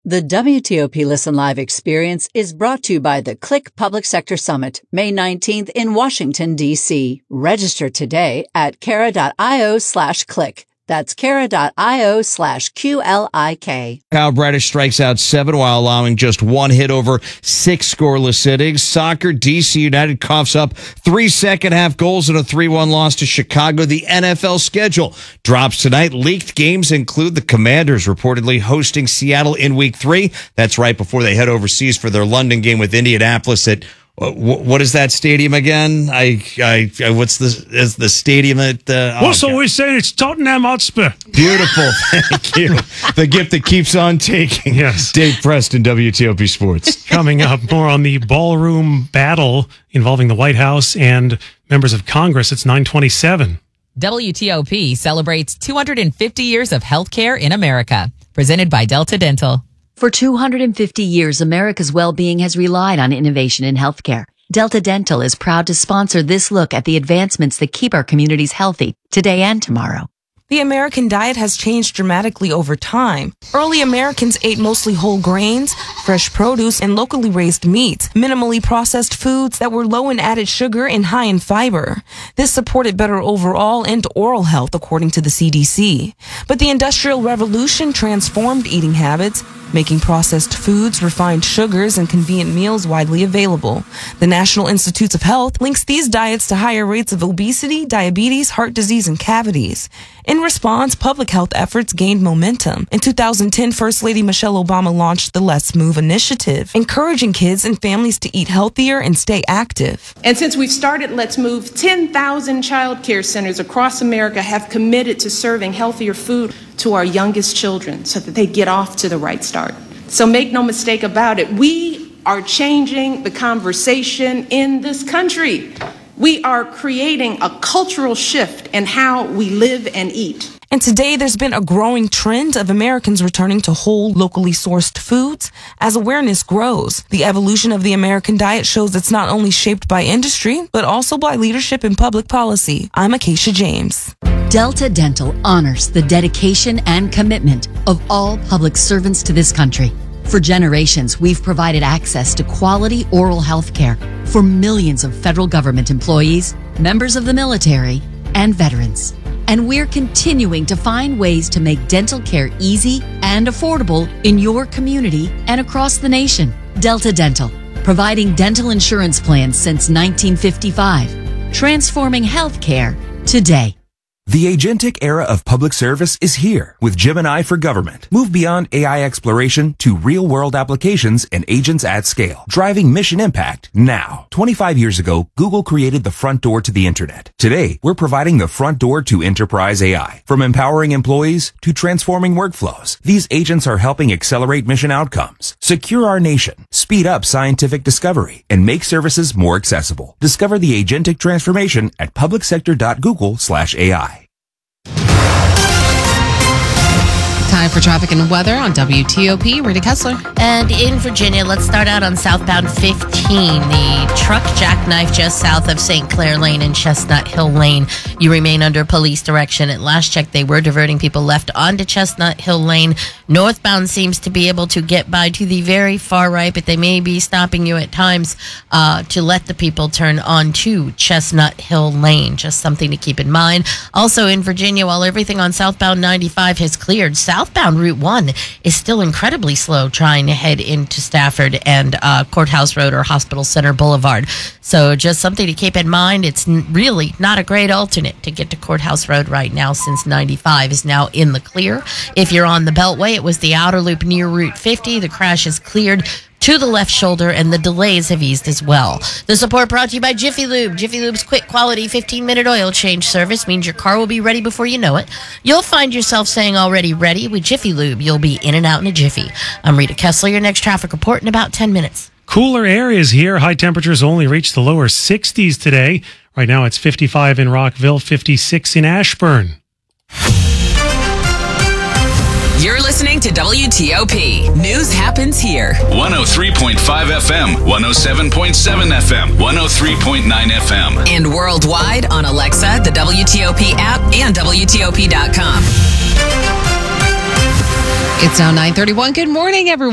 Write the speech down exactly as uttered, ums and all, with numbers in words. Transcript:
The W T O P Listen Live experience is brought to you by the Click Public Sector Summit, May nineteenth in Washington, D C. Register today at Cara.io slash click. That's Cara.io slash Q L I K. Kyle Bradish strikes out seven while allowing just one hit over six scoreless innings. Soccer, D C United coughs up three second-half goals in a three one loss to Chicago. The N F L schedule drops tonight. Leaked games include the Commanders reportedly hosting Seattle in week three. That's right before they head overseas for their London game with Indianapolis at what is that stadium again? I, I, what's the is the stadium at? Uh, What's oh, always saying it's Tottenham Hotspur. Beautiful, thank you. The gift that keeps on taking. Yes, Dave Preston, W T O P Sports. Coming up, more on the ballroom battle involving the White House and members of Congress. It's nine twenty-seven. W T O P celebrates two hundred fifty years of healthcare in America. Presented by Delta Dental. For two hundred fifty years, America's well-being has relied on innovation in healthcare. Delta Dental is proud to sponsor this look at the advancements that keep our communities healthy today and tomorrow. The American diet has changed dramatically over time. Early Americans ate mostly whole grains, fresh produce, and locally raised meats, minimally processed foods that were low in added sugar and high in fiber. This supported better overall and oral health, according to the C D C. But the Industrial Revolution transformed eating habits, making processed foods, refined sugars, and convenient meals widely available. The National Institutes of Health links these diets to higher rates of obesity, diabetes, heart disease, and cavities. In response, public health efforts gained momentum. In two thousand ten, First Lady Michelle Obama launched the Let's Move initiative, encouraging kids and families to eat healthier and stay active. And since we've started Let's Move, ten thousand child care centers across America have committed to serving healthier food to our youngest children so that they get off to the right start. So make no mistake about it, we are changing the conversation in this country. We are creating a cultural shift in how we live and eat. And today there's been a growing trend of Americans returning to whole, locally sourced foods. As awareness grows, the evolution of the American diet shows it's not only shaped by industry, but also by leadership and public policy. I'm Acacia James. Delta Dental honors the dedication and commitment of all public servants to this country. For generations, we've provided access to quality oral health care for millions of federal government employees, members of the military, and veterans. And we're continuing to find ways to make dental care easy and affordable in your community and across the nation. Delta Dental, providing dental insurance plans since nineteen fifty-five, transforming healthcare today. The agentic era of public service is here with Gemini for Government. Move beyond A I exploration to real-world applications and agents at scale, driving mission impact now. twenty-five years ago, Google created the front door to the internet. Today, we're providing the front door to enterprise A I. From empowering employees to transforming workflows, these agents are helping accelerate mission outcomes, secure our nation, speed up scientific discovery, and make services more accessible. Discover the agentic transformation at publicsector.google slash AI. Time for traffic and weather on W T O P. Rita Kessler. And in Virginia, let's start out on southbound fifteen. The truck jackknifed just south of Saint Clair Lane and Chestnut Hill Lane. You remain under police direction. At last check, they were diverting people left onto Chestnut Hill Lane. Northbound seems to be able to get by to the very far right, but they may be stopping you at times uh, to let the people turn onto Chestnut Hill Lane. Just something to keep in mind. Also in Virginia, while everything on southbound ninety-five has cleared, south Southbound Route one is still incredibly slow trying to head into Stafford and uh, Courthouse Road or Hospital Center Boulevard. So just something to keep in mind. It's n- really not a great alternate to get to Courthouse Road right now since ninety-five is now in the clear. If you're on the Beltway, it was the outer loop near Route fifty. The crash is cleared to the left shoulder, and the delays have eased as well. The support brought to you by Jiffy Lube. Jiffy Lube's quick quality fifteen minute oil change service means your car will be ready before you know it. You'll find yourself saying already ready. With Jiffy Lube, you'll be in and out in a jiffy. I'm Rita Kessler, your next traffic report in about ten minutes. Cooler areas here. High temperatures only reach the lower sixties today. Right now it's fifty-five in Rockville, fifty-six in Ashburn. You're listening to W T O P. News happens here. one oh three point five F M, one oh seven point seven F M, one oh three point nine F M. And worldwide on Alexa, the W T O P app, and W T O P dot com. It's now nine thirty-one. Good morning, everyone.